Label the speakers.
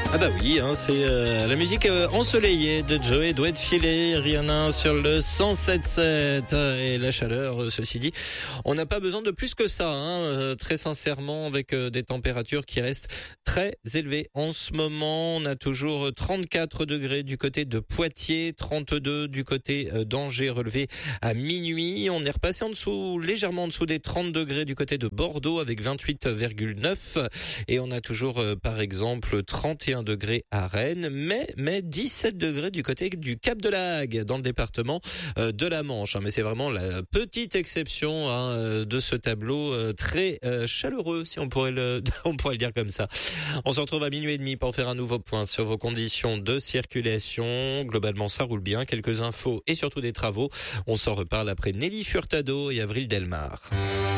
Speaker 1: Ah bah oui, hein, c'est la musique ensoleillée de Joey doit être filée, Rihanna sur le 107.7 et la chaleur, ceci dit, on n'a pas besoin de plus que ça, hein, très sincèrement, avec des températures qui restent très élevées. En ce moment, on a toujours 34 degrés du côté de Poitiers, 32 du côté d'Angers relevé à minuit. On est repassé en dessous, légèrement en dessous des 30 degrés du côté de Bordeaux avec 28,9 et on a toujours par exemple 31 degrés à Rennes, mais 17 degrés du côté du Cap de la Hague dans le département de la Manche. Mais c'est vraiment la petite exception de ce tableau très chaleureux, si on pourrait le dire comme ça. On se retrouve à minuit et demi pour faire un nouveau point sur vos conditions de circulation. Globalement, ça roule bien. Quelques infos et surtout des travaux. On s'en reparle après Nelly Furtado et Avril Delmar.